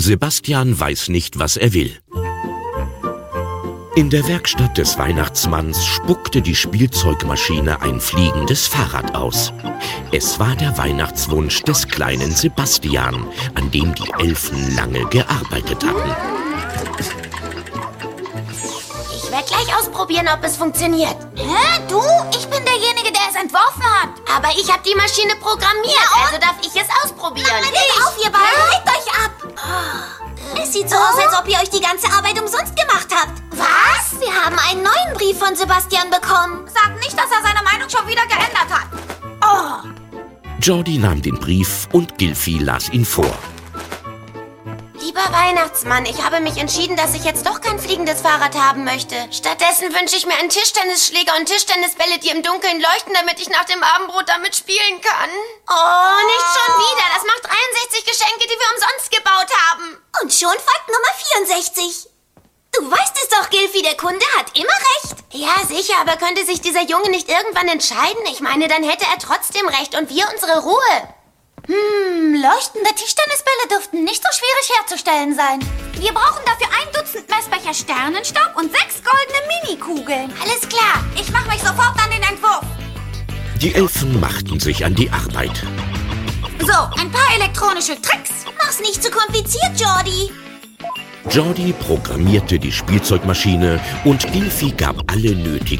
Sebastian weiß nicht, was er will. In der Werkstatt des Weihnachtsmanns spuckte die Spielzeugmaschine ein fliegendes Fahrrad aus. Es war der Weihnachtswunsch des kleinen Sebastian, an dem die Elfen lange gearbeitet hatten. Ich werde gleich ausprobieren, ob es funktioniert. Hä? Du? Ich bin derjenige, der es entworfen hat. Aber ich habe die Maschine programmiert, also darf ich es ausprobieren. Hört auf, ihr beiden. Legt euch ab. Es sieht so aus, als ob ihr euch die ganze Arbeit umsonst gemacht habt. Was? Wir haben einen neuen Brief von Sebastian bekommen. Sag nicht, dass er seine Meinung schon wieder geändert hat. Oh. Jordi nahm den Brief und Gilfi las ihn vor. Lieber Weihnachtsmann, ich habe mich entschieden, dass ich jetzt doch kein fliegendes Fahrrad haben möchte. Stattdessen wünsche ich mir einen Tischtennisschläger und Tischtennisbälle, die im Dunkeln leuchten, damit ich nach dem Abendbrot damit spielen kann. Oh, nicht schon wieder. Das macht 63 Geschenke, die wir umsonst gebaut haben. Und schon folgt Nummer 64. Du weißt es doch, Gilfi, der Kunde hat immer recht. Ja, sicher, aber könnte sich dieser Junge nicht irgendwann entscheiden? Ich meine, dann hätte er trotzdem recht und wir unsere Ruhe. Leuchtende Tischtennisbälle dürften nicht so schwierig herzustellen sein. Wir brauchen dafür 1 Dutzend Messbecher Sternenstaub und 6 goldene Minikugeln. Alles klar. Ich mache mich sofort an den Entwurf. Die Elfen machten sich an die Arbeit. So, ein paar elektronische Tricks. Mach's nicht zu kompliziert, Jordi. Jordi programmierte die Spielzeugmaschine und Gilfi gab alle nötigen